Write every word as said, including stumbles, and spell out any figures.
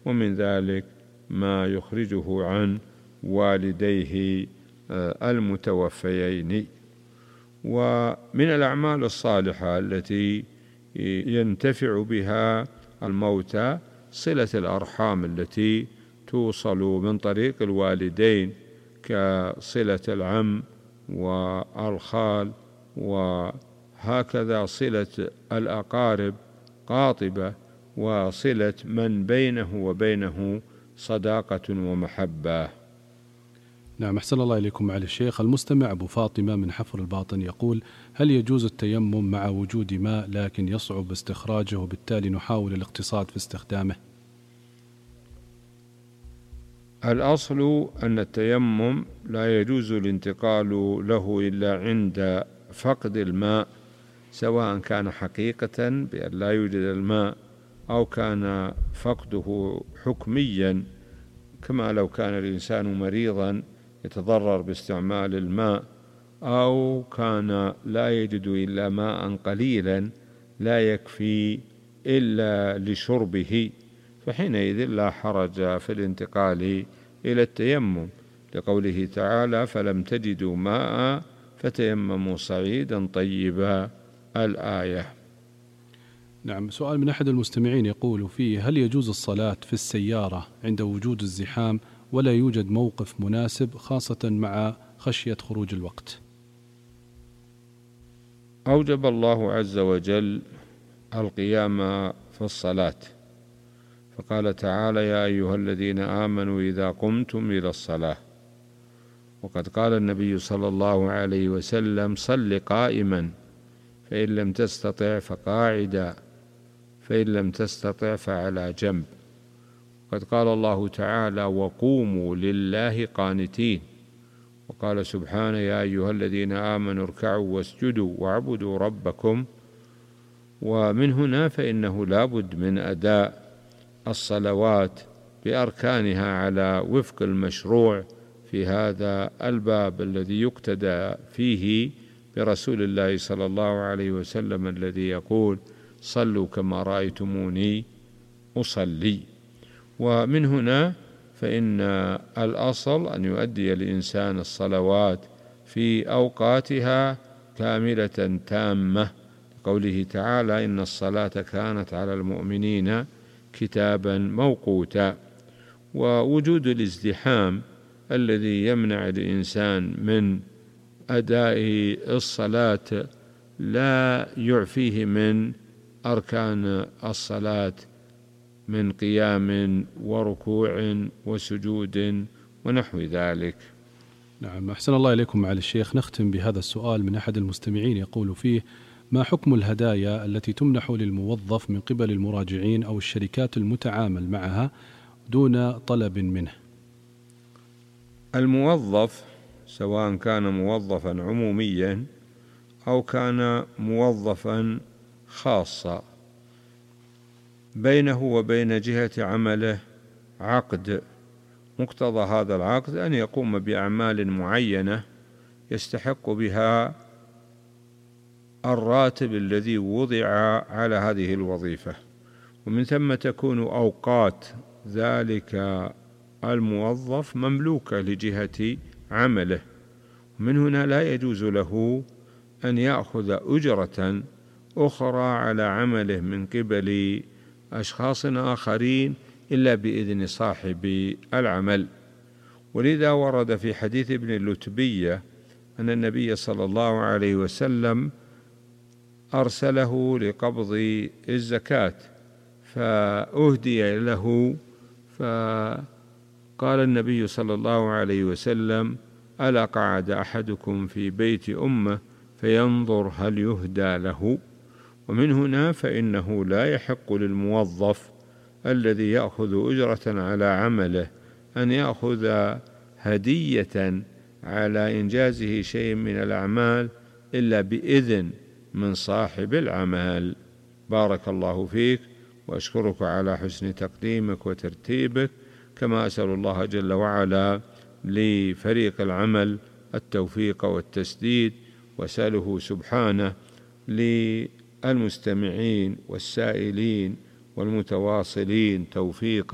ومن ذلك ما يخرجه عن والديه المتوفيين. ومن الأعمال الصالحة التي ينتفع بها الموتى صلة الأرحام التي توصل من طريق الوالدين، كصلة العم والخال، وهكذا صلة الأقارب قاطبة، وصلة من بينه وبينه صداقة ومحبة. نعم، أحسن الله إليكم معالي الشيخ. المستمع أبو فاطمة من حفر الباطن يقول: هل يجوز التيمم مع وجود ماء لكن يصعب استخراجه وبالتالي نحاول الاقتصاد في استخدامه؟ الأصل أن التيمم لا يجوز الانتقال له إلا عند فقد الماء، سواء كان حقيقة بأن لا يوجد الماء أو كان فقده حكميا، كما لو كان الإنسان مريضا يتضرر باستعمال الماء، أو كان لا يجد إلا ماء قليلا لا يكفي إلا لشربه، فحينئذ لا حرج في الانتقال إلى التيمم، لقوله تعالى: فلم تجدوا ماء فتيمموا صعيدا طيبا، الآية. نعم، سؤال من أحد المستمعين يقول فيه: هل يجوز الصلاة في السيارة عند وجود الزحام ولا يوجد موقف مناسب خاصة مع خشية خروج الوقت؟ أوجب الله عز وجل القيام في الصلاة، فقال تعالى: يا أيها الذين آمنوا إذا قمتم إلى الصلاة. وقد قال النبي صلى الله عليه وسلم: صل قائما، فإن لم تستطع فقاعدا، فإن لم تستطع فعلى جنب. قد قال الله تعالى: وقوموا لله قانتين. وقال سبحانه: يا أيها الذين آمنوا اركعوا واسجدوا واعبدوا ربكم. ومن هنا فإنه لا بد من أداء الصلوات بأركانها على وفق المشروع في هذا الباب الذي يقتدى فيه برسول الله صلى الله عليه وسلم الذي يقول: صلوا كما رأيتموني أصلي. ومن هنا فإن الأصل أن يؤدي الإنسان الصلوات في أوقاتها كاملة تامة، قوله تعالى: إن الصلاة كانت على المؤمنين كتابا موقوتا. ووجود الازدحام الذي يمنع الإنسان من أداء الصلاة لا يعفيه من أركان الصلاة من قيام وركوع وسجود ونحو ذلك. نعم، أحسن الله إليكم معالي الشيخ. نختم بهذا السؤال من أحد المستمعين يقول فيه: ما حكم الهدايا التي تمنح للموظف من قبل المراجعين أو الشركات المتعامل معها دون طلب منه؟ الموظف سواء كان موظفا عموميا أو كان موظفا خاصا، بينه وبين جهة عمله عقد، مقتضى هذا العقد أن يقوم بأعمال معينة يستحق بها الراتب الذي وضع على هذه الوظيفة، ومن ثم تكون أوقات ذلك الموظف مملوكة لجهة عمله، ومن هنا لا يجوز له أن يأخذ أجرة أخرى على عمله من قبل أشخاص آخرين إلا بإذن صاحب العمل. ولذا ورد في حديث ابن اللتبية أن النبي صلى الله عليه وسلم أرسله لقبض الزكاة فأهدي له، فقال النبي صلى الله عليه وسلم: ألا قعد أحدكم في بيت أمه فينظر هل يهدى له؟ ومن هنا فإنه لا يحق للموظف الذي يأخذ أجرة على عمله أن يأخذ هدية على إنجازه شيء من الأعمال إلا بإذن من صاحب العمل. بارك الله فيك، وأشكرك على حسن تقديمك وترتيبك، كما أسأل الله جل وعلا لفريق العمل التوفيق والتسديد، وأسأله سبحانه للمستمعين والسائلين والمتواصلين توفيقا